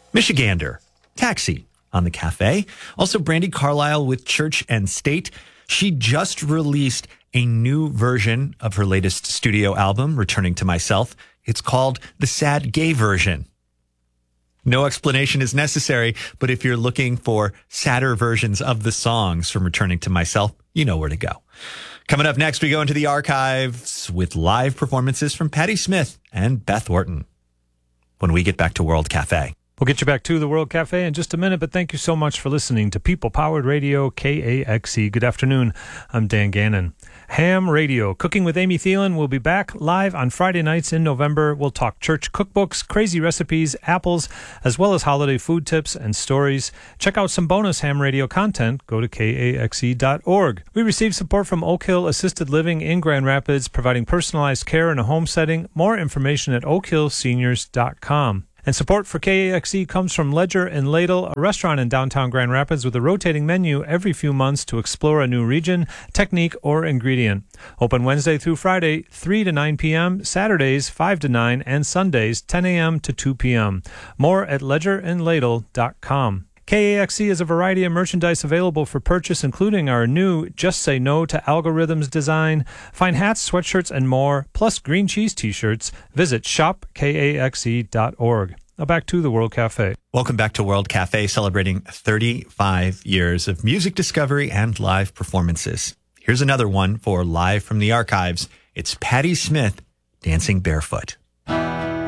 Michigander, Taxi on the Cafe. Also, Brandi Carlile with Church and State. She just released a new version of her latest studio album, Returning to Myself. It's called the Sad Gay Version. No explanation is necessary, but if you're looking for sadder versions of the songs from Returning to Myself, you know where to go. Coming up next, we go into the archives with live performances from Patti Smith and Beth Orton when we get back to World Cafe. We'll get you back to the World Cafe in just a minute, but thank you so much for listening to People Powered Radio, KAXE. Good afternoon. I'm Dan Gannon. Ham Radio, Cooking with Amy Thielen, will be back live on Friday nights in November. We'll talk church cookbooks, crazy recipes, apples, as well as holiday food tips and stories. Check out some bonus Ham Radio content. Go to KAXE.org. We receive support from Oak Hill Assisted Living in Grand Rapids, providing personalized care in a home setting. More information at oakhillseniors.com. And support for KAXE comes from Ledger and Ladle, a restaurant in downtown Grand Rapids with a rotating menu every few months to explore a new region, technique, or ingredient. Open Wednesday through Friday, 3 to 9 p.m., Saturdays, 5 to 9, and Sundays, 10 a.m. to 2 p.m. More at ledgerandladle.com. KAXE is a variety of merchandise available for purchase, including our new Just Say No to Algorithms design. Find hats, sweatshirts, and more, plus green cheese t-shirts. Visit shopkaxe.org. Now back to the World Cafe. Welcome back to World Cafe, celebrating 35 years of music discovery and live performances. Here's another one for Live from the Archives. It's Patti Smith, Dancing Barefoot.